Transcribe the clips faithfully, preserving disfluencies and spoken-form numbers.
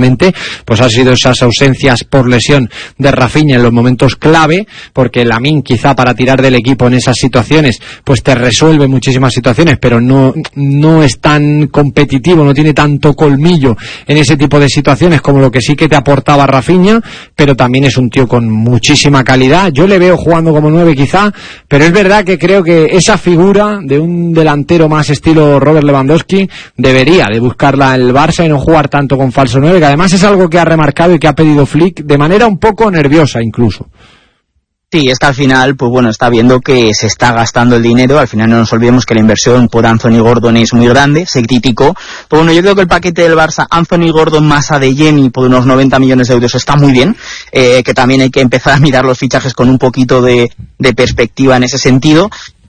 especialmente, pues ha sido esas ausencias por lesión de Rafinha en los momentos clave, porque Lamine quizá para tirar del equipo en esas situaciones, pues te resuelve muchísimas situaciones, pero no, no es tan competitivo, no tiene tanto colmillo en ese tipo de situaciones como lo que sí que te aportaba Rafinha, pero también es un tío con muchísima calidad. Yo le veo jugando como nueve quizá, pero es verdad que creo que esa figura de un delantero más estilo Robert Lewandowski debería de buscarla el Barça y no jugar tanto con falso nueve, que además es algo que ha remarcado y que ha pedido Flick de manera un poco nerviosa incluso. Sí, es que al final, pues bueno, está viendo que se está gastando el dinero. Al final no nos olvidemos que la inversión por Anthony Gordon es muy grande, se criticó. Pero bueno, yo creo que el paquete del Barça, Anthony Gordon más Adeyemi por unos noventa millones de euros está muy bien, eh, que también hay que empezar a mirar los fichajes con un poquito de, de perspectiva en ese sentido.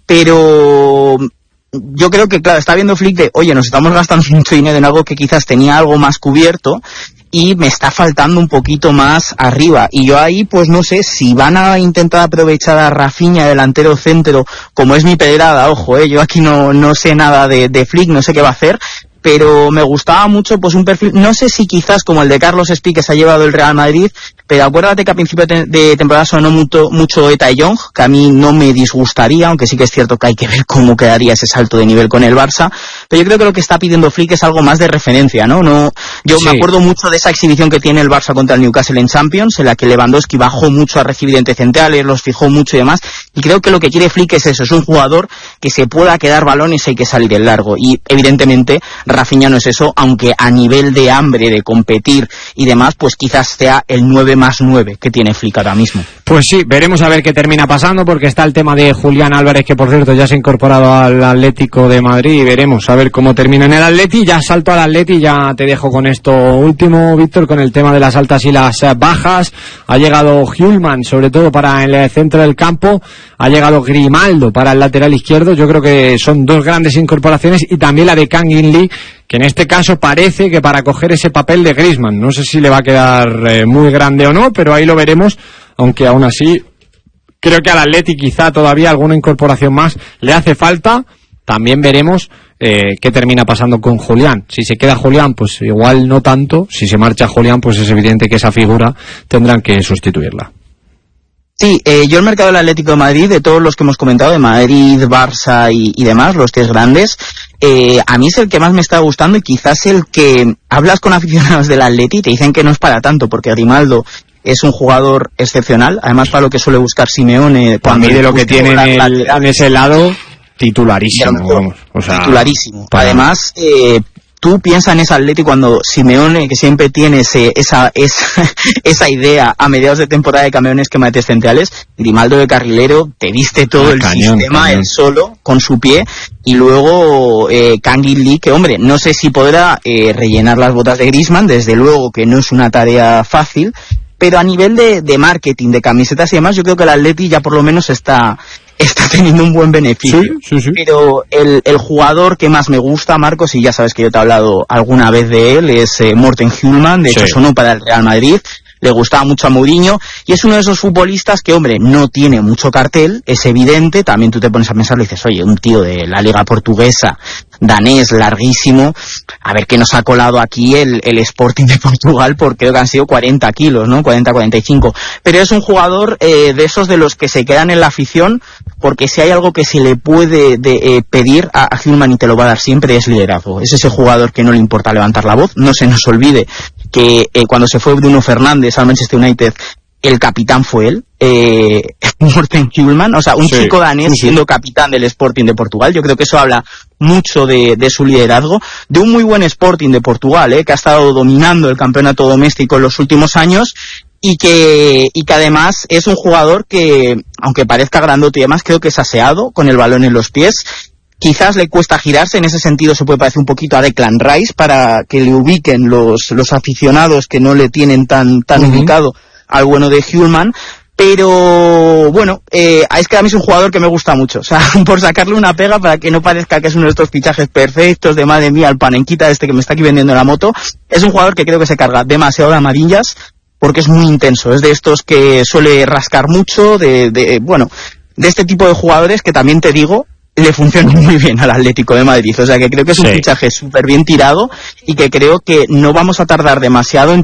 Pero yo creo que, claro, está viendo Flick de, oye, nos estamos gastando mucho dinero en algo que quizás tenía algo más cubierto y me está faltando un poquito más arriba. Y yo ahí, pues no sé, si van a intentar aprovechar a Rafinha, delantero centro, como es mi pedrada, ojo, eh, yo aquí no, no sé nada de, de Flick, no sé qué va a hacer, pero me gustaba mucho pues un perfil, no sé si quizás como el de Carlos Espí que se ha llevado el Real Madrid, pero acuérdate que a principio de temporada sonó mucho, mucho Eta Young, que a mí no me disgustaría, aunque sí que es cierto que hay que ver cómo quedaría ese salto de nivel con el Barça, pero yo creo que lo que está pidiendo Flick es algo más de referencia, ¿no? no yo sí. Me acuerdo mucho de esa exhibición que tiene el Barça contra el Newcastle en Champions, en la que Lewandowski bajó mucho a recibir entre centrales, los fijó mucho y demás, y creo que lo que quiere Flick es eso, es un jugador que se pueda quedar balones y hay que salir en largo, y evidentemente Rafinha no es eso, aunque a nivel de hambre, de competir y demás, pues quizás sea el nueve más nueve que tiene Flick ahora mismo. Pues sí, veremos a ver qué termina pasando, porque está el tema de Julián Álvarez, que por cierto ya se ha incorporado al Atlético de Madrid, y veremos a ver cómo termina en el Atleti. Ya salto al Atleti y ya te dejo con esto último, Víctor, con el tema de las altas y las bajas. Ha llegado Hjulman, sobre todo para el centro del campo, ha llegado Grimaldo para el lateral izquierdo. Yo creo que son dos grandes incorporaciones, y también la de Kang In Lee, que en este caso parece que para coger ese papel de Griezmann, no sé si le va a quedar eh, muy grande o no, pero ahí lo veremos, aunque aún así creo que al Atleti quizá todavía alguna incorporación más le hace falta. También veremos eh, qué termina pasando con Julián. Si se queda Julián, pues igual no tanto. Si se marcha Julián, pues es evidente que esa figura tendrán que sustituirla. Sí, eh, yo el mercado del Atlético de Madrid, de todos los que hemos comentado, de Madrid, Barça y, y demás, los tres grandes, eh, a mí es el que más me está gustando, y quizás el que hablas con aficionados del Atleti y te dicen que no es para tanto, porque Grimaldo es un jugador excepcional, además para lo que suele buscar Simeone. Para mí de lo que tiene en, el, en ese lado, titularísimo, vamos. O sea, titularísimo. Para... Además, eh, tú piensas en ese Atleti cuando Simeone, que siempre tiene ese, esa, esa, esa idea a mediados de temporada de cambiar esquemas centrales, Grimaldo de carrilero te viste todo ah, el cañón, sistema cañón. Él solo, con su pie, y luego eh, Kang In Lee, que hombre, no sé si podrá eh, rellenar las botas de Griezmann, desde luego que no es una tarea fácil, pero a nivel de, de marketing, de camisetas y demás, yo creo que el Atleti ya por lo menos está... está teniendo un buen beneficio. Sí, sí, sí. Pero el, el jugador que más me gusta, Marcos, y ya sabes que yo te he hablado alguna vez de él, es eh, Morten Hjulman. De hecho, sí. sonó para el Real Madrid. Le gustaba mucho a Mourinho, y es uno de esos futbolistas que, hombre, no tiene mucho cartel, es evidente. También tú te pones a pensar y dices, oye, un tío de la liga portuguesa, danés, larguísimo, a ver qué nos ha colado aquí el, el Sporting de Portugal, porque creo que han sido cuarenta kilos, ¿no? cuarenta, cuarenta y cinco. Pero es un jugador eh, de esos de los que se quedan en la afición, porque si hay algo que se le puede de, eh, pedir a, a Hjulman, y te lo va a dar siempre, es liderazgo. Es ese jugador que no le importa levantar la voz. No se nos olvide que eh, cuando se fue Bruno Fernández al Manchester United, el capitán fue él, eh, Morten Hjulman, o sea, un sí, chico danés sí. siendo capitán del Sporting de Portugal. Yo creo que eso habla mucho de, de su liderazgo, de un muy buen Sporting de Portugal, eh, que ha estado dominando el campeonato doméstico en los últimos años, y que, y que además es un jugador que, aunque parezca grandote y demás, creo que es aseado, con el balón en los pies. Quizás le cuesta girarse, en ese sentido se puede parecer un poquito a Declan Rice, para que le ubiquen los, los aficionados que no le tienen tan, tan uh-huh. ubicado al bueno de Hjulman. Pero bueno, eh, es que a mí es un jugador que me gusta mucho, o sea, por sacarle una pega para que no parezca que es uno de estos fichajes perfectos de madre mía, el panenquita este que me está aquí vendiendo la moto. Es un jugador que creo que se carga demasiado de amarillas, porque es muy intenso, es de estos que suele rascar mucho, de, de bueno, de este tipo de jugadores que también te digo, le funciona muy bien al Atlético de Madrid. O sea que creo que es un sí. fichaje súper bien tirado, y que creo que no vamos a tardar demasiado en